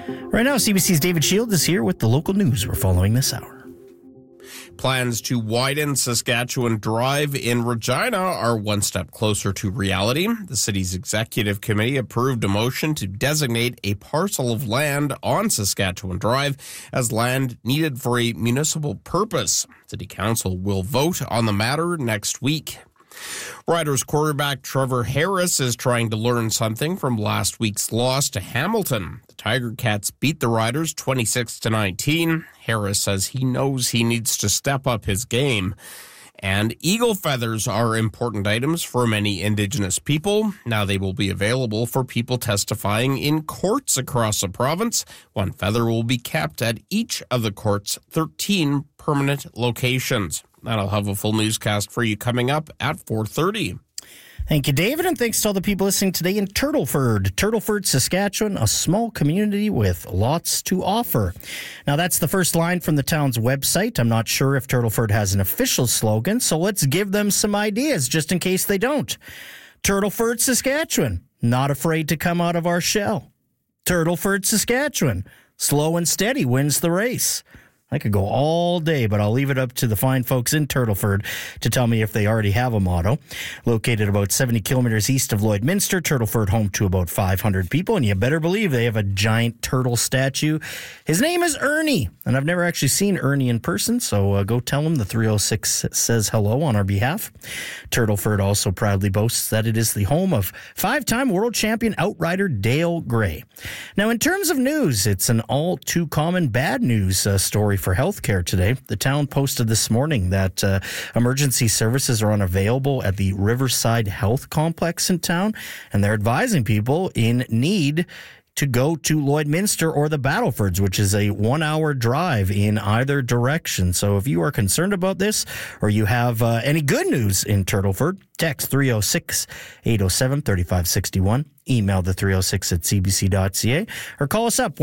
Right now, CBC's David Shields is here with the local news we're following this hour. Plans to widen Saskatchewan Drive in Regina are one step closer to reality. The city's executive committee approved a motion to designate a parcel of land on Saskatchewan Drive as land needed for a municipal purpose. City Council will vote on the matter next week. Riders quarterback Trevor Harris is trying to learn something from last week's loss to Hamilton. The Tiger Cats beat the Riders 26-19. Harris says he knows he needs to step up his game. And eagle feathers are important items for many Indigenous people. Now they will be available for people testifying in courts across the province. One feather will be kept at each of the court's 13 permanent locations. I'll have a full newscast for you coming up at 4:30. Thank you, David, and thanks to all the people listening today in Turtleford, Saskatchewan, a small community with lots to offer. Now, that's the first line from the town's website. I'm not sure if Turtleford has an official slogan, so let's give them some ideas just in case they don't. Turtleford, Saskatchewan, not afraid to come out of our shell. Turtleford, Saskatchewan, slow and steady wins the race. I could go all day, but I'll leave it up to the fine folks in Turtleford to tell me if they already have a motto. Located about 70 kilometers east of Lloydminster, Turtleford home to about 500 people, and you better believe they have a giant turtle statue. His name is Ernie, and I've never actually seen Ernie in person, so go tell him the 306 says hello on our behalf. Turtleford also proudly boasts that it is the home of five-time world champion outrider Dale Gray. Now, in terms of news, it's an all-too-common bad news story for healthcare today. The town posted this morning that emergency services are unavailable at the Riverside Health Complex in town, and they're advising people in need to go to Lloydminster or the Battlefords, which is a 1-hour drive in either direction. So if you are concerned about this or you have any good news in Turtleford, text 306-807-3561, email the 306 at cbc.ca, or call us up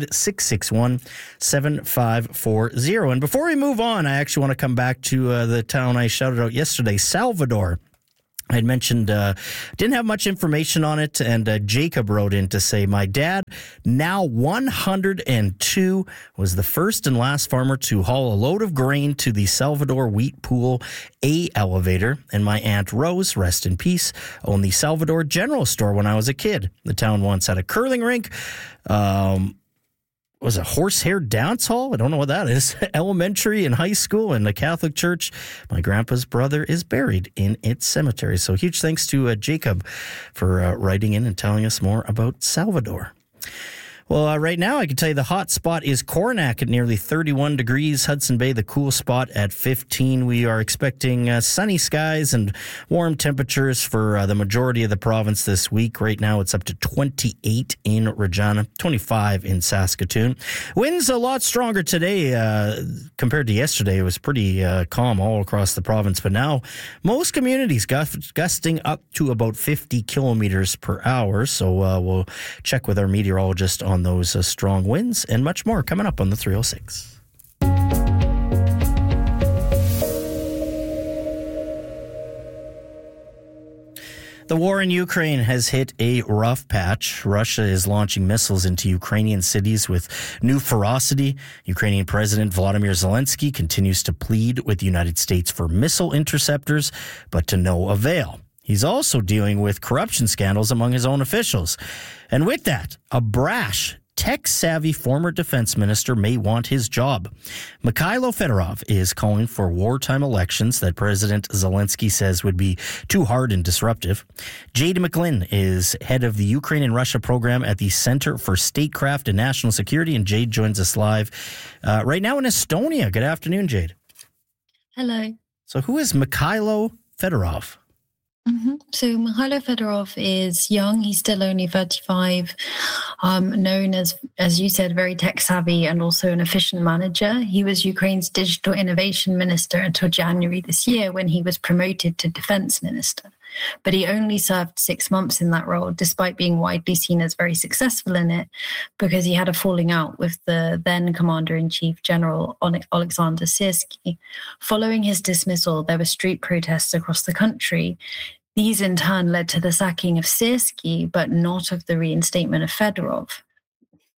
1-800-661-7540. And before we move on, I actually want to come back to the town I shouted out yesterday, Salvador. I had mentioned, didn't have much information on it, and Jacob wrote in to say, my dad, now 102, was the first and last farmer to haul a load of grain to the Salvador Wheat Pool A elevator, and my Aunt Rose, rest in peace, owned the Salvador General Store when I was a kid. The town once had a curling rink, was a horsehair dance hall? I don't know what that is. Elementary and high school and the Catholic church. My grandpa's brother is buried in its cemetery. So huge thanks to Jacob for writing in and telling us more about Salvador. Well, right now I can tell you the hot spot is Coronach at nearly 31 degrees. Hudson Bay, the cool spot at 15. We are expecting sunny skies and warm temperatures for the majority of the province this week. Right now it's up to 28 in Regina, 25 in Saskatoon. Winds a lot stronger today compared to yesterday. It was pretty calm all across the province. But now most communities gusting up to about 50 kilometers per hour. So we'll check with our meteorologist on those strong winds and much more coming up on the 306. The war in Ukraine has hit a rough patch. Russia is launching missiles into Ukrainian cities with new ferocity. Ukrainian President Volodymyr Zelensky continues to plead with the United States for missile interceptors, but to no avail. He's also dealing with corruption scandals among his own officials. And with that, a brash, tech-savvy former defense minister may want his job. Mikhailo Fedorov is calling for wartime elections that President Zelensky says would be too hard and disruptive. Jade McGlynn is head of the Ukraine and Russia program at the Center for Statecraft and National Security, and Jade joins us live right now in Estonia. Good afternoon, Jade. Hello. So who is Mikhailo Fedorov? So Mikhailo Fedorov is young. He's still only 35, known as you said, very tech-savvy and also an efficient manager. He was Ukraine's digital innovation minister until January this year when he was promoted to defense minister. But he only served 6 months in that role, despite being widely seen as very successful in it, because he had a falling out with the then Commander-in-Chief General Alexander Syrsky. Following his dismissal, there were street protests across the country. These in turn led to the sacking of Syrsky, but not of the reinstatement of Fedorov.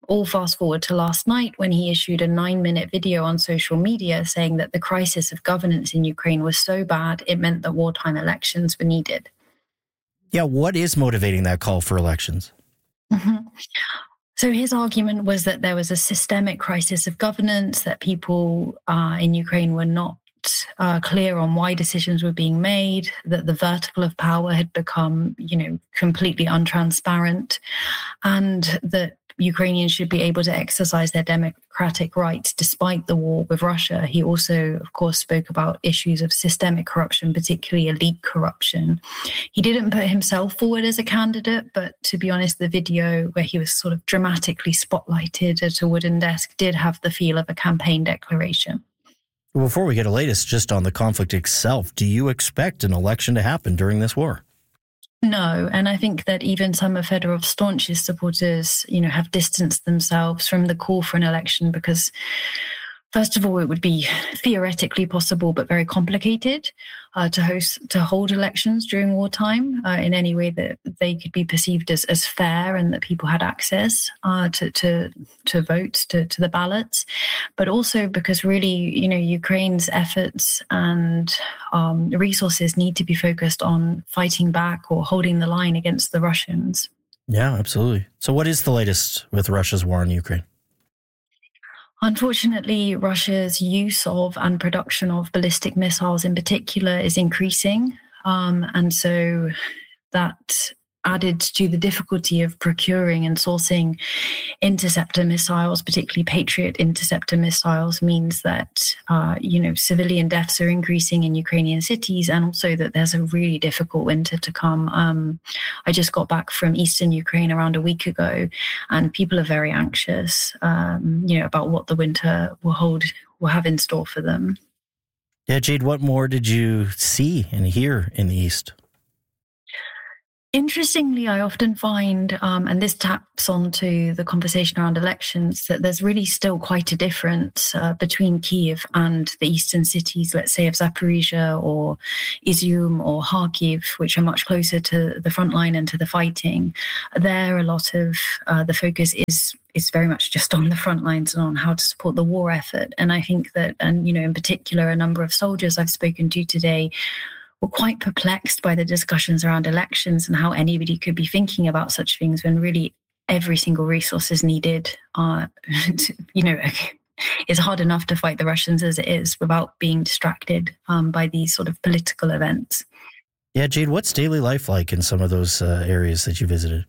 all fast forward to last night when he issued a 9-minute video on social media saying that the crisis of governance in Ukraine was so bad, it meant that wartime elections were needed. Yeah, what is motivating that call for elections? Mm-hmm. So his argument was that there was a systemic crisis of governance, that people in Ukraine were not clear on why decisions were being made, that the vertical of power had become, completely untransparent, and that Ukrainians should be able to exercise their democratic rights despite the war with Russia. He also, of course, spoke about issues of systemic corruption, particularly elite corruption. He didn't put himself forward as a candidate, but to be honest, the video where he was sort of dramatically spotlighted at a wooden desk did have the feel of a campaign declaration. Before we get a latest just on the conflict itself, do you expect an election to happen during this war? No, and I think that even some of Fedorov's staunchest supporters, have distanced themselves from the call for an election because, first of all, it would be theoretically possible but very complicated to hold elections during wartime in any way that they could be perceived as fair and that people had access to vote, to the ballots. But also because really, Ukraine's efforts and resources need to be focused on fighting back or holding the line against the Russians. Yeah, absolutely. So what is the latest with Russia's war in Ukraine? Unfortunately, Russia's use of and production of ballistic missiles in particular is increasing. And so that added to the difficulty of procuring and sourcing interceptor missiles, particularly Patriot interceptor missiles, means that, civilian deaths are increasing in Ukrainian cities, and also that there's a really difficult winter to come. I just got back from eastern Ukraine around a week ago, and people are very anxious, about what the winter will have in store for them. Yeah, Jade, what more did you see and hear in the East? Interestingly, I often find, and this taps onto the conversation around elections, that there's really still quite a difference between Kyiv and the eastern cities, let's say of Zaporizhia or Izium or Kharkiv, which are much closer to the front line and to the fighting. There, a lot of the focus is very much just on the front lines and on how to support the war effort. And I think that, in particular, a number of soldiers I've spoken to today were quite perplexed by the discussions around elections and how anybody could be thinking about such things when really every single resource is needed. It's hard enough to fight the Russians as it is without being distracted by these sort of political events. Yeah, Jade, what's daily life like in some of those areas that you visited?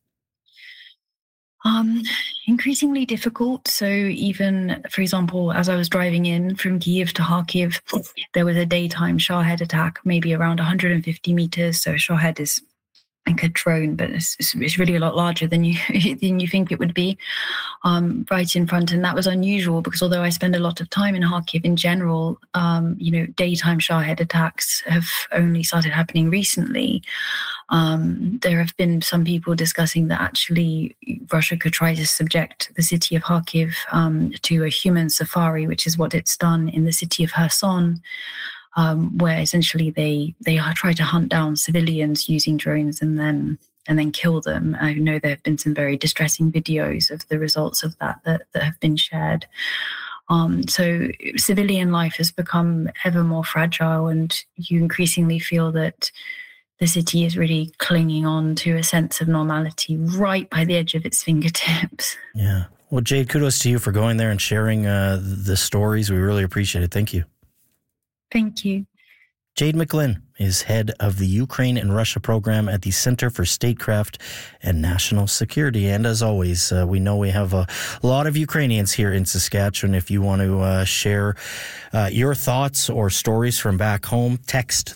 Increasingly difficult. So even, for example, as I was driving in from Kyiv to Kharkiv, there was a daytime Shahed attack, maybe around 150 meters. So Shahed is like a drone, but it's really a lot larger than you think it would be, right in front. And that was unusual because although I spend a lot of time in Kharkiv in general, daytime Shahed attacks have only started happening recently. There have been some people discussing that actually Russia could try to subject the city of Kharkiv to a human safari, which is what it's done in the city of Kherson, where essentially they try to hunt down civilians using drones and then kill them. I know there have been some very distressing videos of the results of that have been shared. So civilian life has become ever more fragile, and you increasingly feel that the city is really clinging on to a sense of normality right by the edge of its fingertips. Yeah. Well, Jade, kudos to you for going there and sharing the stories. We really appreciate it. Thank you. Thank you. Jade McGlynn is head of the Ukraine and Russia program at the Center for Statecraft and National Security. And as always, we know we have a lot of Ukrainians here in Saskatchewan. If you want to share your thoughts or stories from back home, text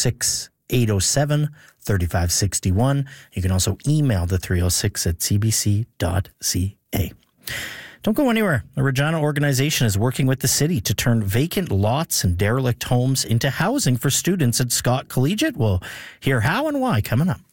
306-807-3561. You can also email the 306 at cbc.ca. Don't go anywhere. The Regina organization is working with the city to turn vacant lots and derelict homes into housing for students at Scott Collegiate. We'll hear how and why coming up.